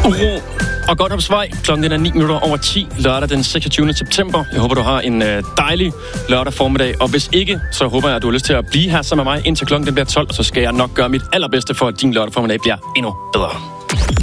Uro og godt opsvej. Klokken er 9:09 lørdag den 26. september. Jeg håber, du har en dejlig lørdag formiddag. Og hvis ikke, så håber jeg, at du har lyst til at blive her sammen med mig indtil klokken den bliver 12. Og så skal jeg nok gøre mit allerbedste for, at din lørdag formiddag bliver endnu bedre.